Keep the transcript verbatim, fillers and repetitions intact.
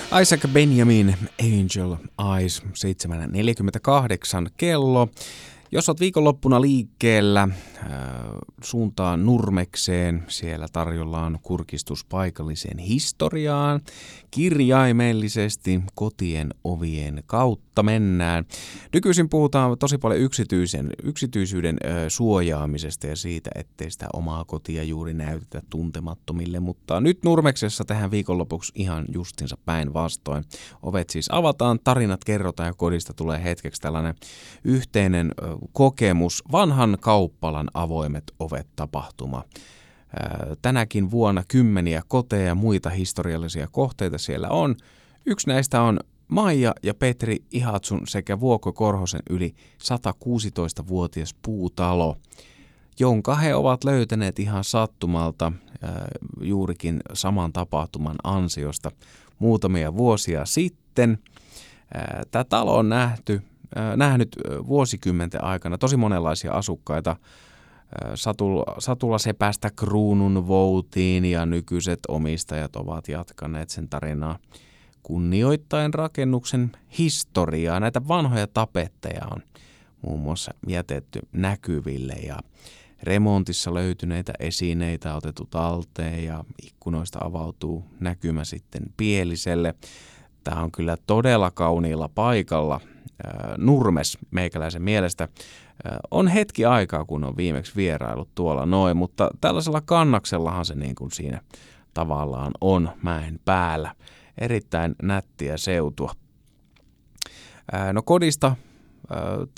Isaac Benjamin, Angel Eyes, seitsemän neljäkymmentäkahdeksan kello. Jos olet viikonloppuna liikkeellä äh, suuntaan Nurmekseen, siellä tarjolla on kurkistus paikalliseen historiaan. Kirjaimellisesti kotien ovien kautta mennään. Nykyisin puhutaan tosi paljon yksityisen, yksityisyyden äh, suojaamisesta ja siitä, ettei sitä omaa kotia juuri näytetä tuntemattomille. Mutta nyt Nurmeksessa tehdään viikonlopuksi ihan justinsa päinvastoin. Ovet siis avataan, tarinat kerrotaan ja kodista tulee hetkeksi tällainen yhteinen äh, kokemus, vanhan kauppalan avoimet ovet -tapahtuma. Tänäkin vuonna kymmeniä koteja ja muita historiallisia kohteita siellä on. Yksi näistä on Maija ja Petri Ihatsun sekä Vuokko Korhosen yli satakuusitoistavuotias puutalo, jonka he ovat löytäneet ihan sattumalta juurikin saman tapahtuman ansiosta muutamia vuosia sitten. Tämä talo on nähty nähnyt vuosikymmenten aikana tosi monenlaisia asukkaita. Satula, Satula Sepästä Kruununvoutiin ja nykyiset omistajat ovat jatkaneet sen tarinaa kunnioittaen rakennuksen historiaa. Näitä vanhoja tapetteja on muun muassa jätetty näkyville ja remontissa löytyneitä esineitä otettu talteen ja ikkunoista avautuu näkymä sitten Pieliselle. Tämä on kyllä todella kauniilla paikalla. Nurmes meikäläisen mielestä. On hetki aikaa, kun on viimeksi vierailut tuolla noin, mutta tällaisella kannaksellahan se niin kuin siinä tavallaan on mäen päällä. Erittäin nättiä seutua. No kodista